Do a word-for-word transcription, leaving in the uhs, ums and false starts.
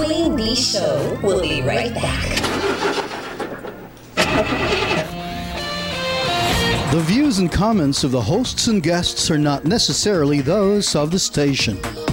Morning B Show. We'll be right back. The views and comments of the hosts and guests are not necessarily those of the station.